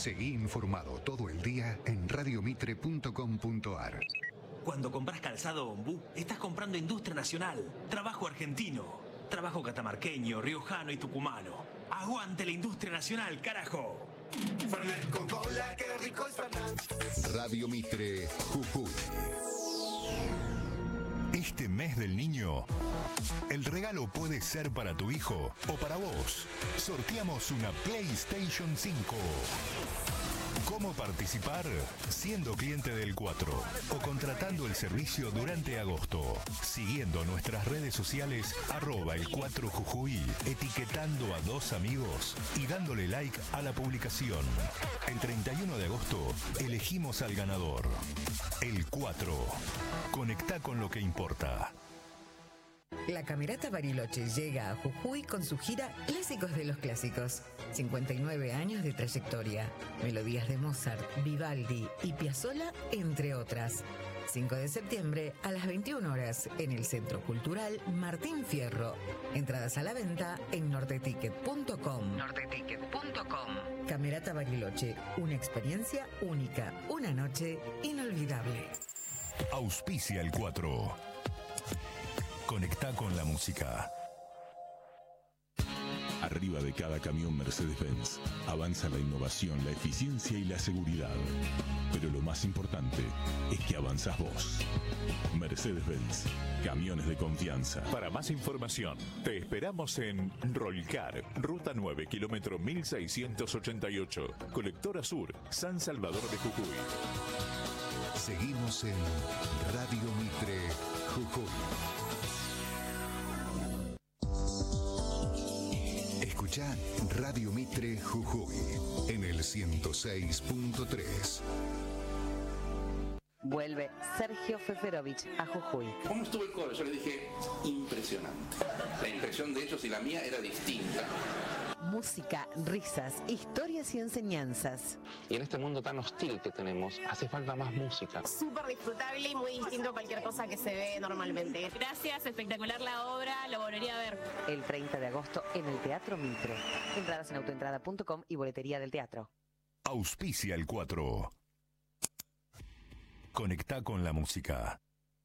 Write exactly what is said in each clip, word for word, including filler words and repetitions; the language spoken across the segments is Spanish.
Seguí informado todo el día en radio mitre punto com punto ar. Cuando compras calzado Ombú, estás comprando industria nacional, trabajo argentino, trabajo catamarqueño, riojano y tucumano. ¡Aguante la industria nacional, carajo! Fernet con cola, qué rico es Fernet. Radio Mitre, Jujuy. Este mes del niño, el regalo puede ser para tu hijo o para vos. Sorteamos una PlayStation cinco. ¿Cómo participar? Siendo cliente del cuatro o contratando el servicio durante agosto. Siguiendo nuestras redes sociales arroba el cuatro Jujuy, etiquetando a dos amigos y dándole like a la publicación. El treinta y uno de agosto elegimos al ganador. El cuatro. Conectá con lo que importa. La Camerata Bariloche llega a Jujuy con su gira Clásicos de los Clásicos. cincuenta y nueve años de trayectoria. Melodías de Mozart, Vivaldi y Piazzolla, entre otras. cinco de septiembre a las veintiuna horas en el Centro Cultural Martín Fierro. Entradas a la venta en norteticket punto com. norteticket punto com. Camerata Bariloche, una experiencia única, una noche inolvidable. Auspicia el cuatro. Conectá con la música. Arriba de cada camión Mercedes-Benz avanza la innovación, la eficiencia y la seguridad. Pero lo más importante es que avanzás vos. Mercedes-Benz, camiones de confianza. Para más información, te esperamos en Rolcar, Ruta nueve, kilómetro mil seiscientos ochenta y ocho, Colectora Sur, San Salvador de Jujuy. Seguimos en Radio Mitre, Jujuy. Escuchá Radio Mitre Jujuy en el ciento seis punto tres. Vuelve Sergio Feferovich a Jujuy. ¿Cómo estuvo el coro? Yo le dije, impresionante. La impresión de ellos y la mía era distinta. Música, risas, historias y enseñanzas. Y en este mundo tan hostil que tenemos, hace falta más música. Súper disfrutable y muy distinto a cualquier cosa que se ve normalmente. Gracias, espectacular la obra, lo volvería a ver. El treinta de agosto en el Teatro Mitre. Entradas en autoentrada punto com y boletería del teatro. Auspicia el cuatro. Conectá con la música.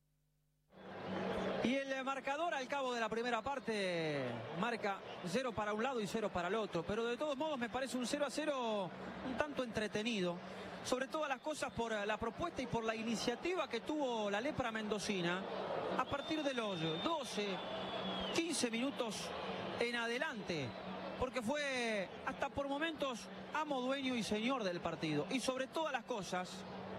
Y el marcador al cabo de la primera parte marca cero para un lado y cero para el otro. Pero de todos modos me parece un cero a cero un tanto entretenido. Sobre todas las cosas por la propuesta y por la iniciativa que tuvo la Lepra mendocina a partir de los doce, quince minutos en adelante. Porque fue hasta por momentos amo, dueño y señor del partido. Y sobre todas las cosas,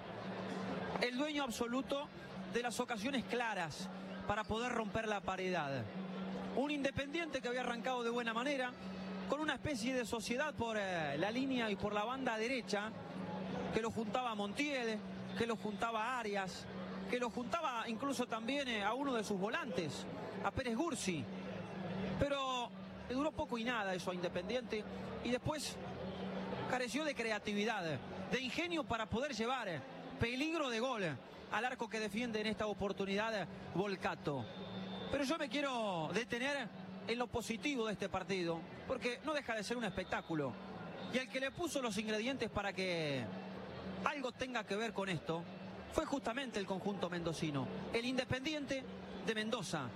el dueño absoluto de las ocasiones claras para poder romper la paridad. Un Independiente que había arrancado de buena manera, con una especie de sociedad por eh, la línea y por la banda derecha, que lo juntaba a Montiel, que lo juntaba a Arias, que lo juntaba incluso también eh, a uno de sus volantes, a Pérez Gursi. Pero le duró poco y nada eso a Independiente, y después careció de creatividad, de ingenio para poder llevar peligro de gol al arco que defiende en esta oportunidad Volcato. Pero yo me quiero detener en lo positivo de este partido, porque no deja de ser un espectáculo. Y el que le puso los ingredientes para que algo tenga que ver con esto fue justamente el conjunto mendocino, el Independiente de Mendoza,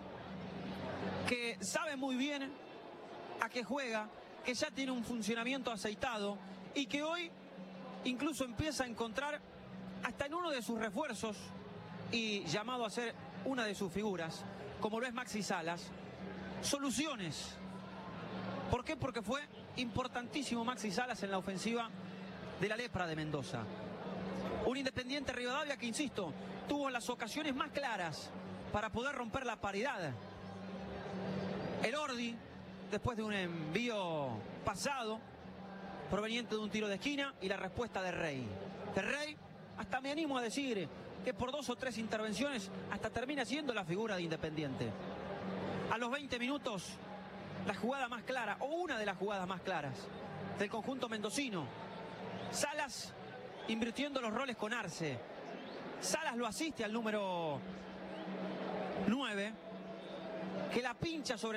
que sabe muy bien a qué juega, que ya tiene un funcionamiento aceitado y que hoy incluso empieza a encontrar hasta en uno de sus refuerzos y llamado a ser una de sus figuras, como lo es Maxi Salas, soluciones. ¿Por qué? Porque fue importantísimo Maxi Salas en la ofensiva de la Lepra de Mendoza. Un Independiente Rivadavia que, insisto, tuvo las ocasiones más claras para poder romper la paridad. El Ordi, después de un envío pasado, proveniente de un tiro de esquina, y la respuesta de Rey. De Rey, hasta me animo a decir que por dos o tres intervenciones hasta termina siendo la figura de Independiente. A los veinte minutos, la jugada más clara, o una de las jugadas más claras del conjunto mendocino. Salas invirtiendo los roles con Arce. Salas lo asiste al número nueve, que la pincha sobre